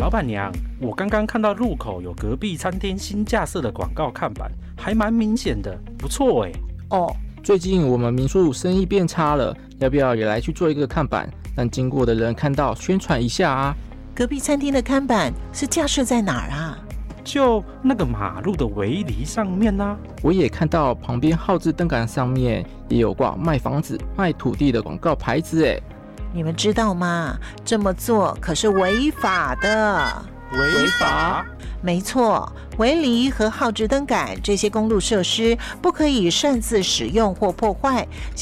老板娘，我刚刚看到路口有隔壁餐厅新架设的广告看板，还蛮明显的，不错哎。 哦，最近我们民宿生意变差了，要不要也来去做一个看板，让经过的人看到宣传一下啊？ 隔壁餐厅的看板是架设在哪儿啊？ 就那个马路的围篱上面啊。 我也看到旁边号志灯杆上面也有挂卖房子、卖土地的广告牌子哎。 你们知道吗？这么做可是违法的。 违法？ 没错，围篱和号志灯杆这些公路设施不可以擅自使用或破坏，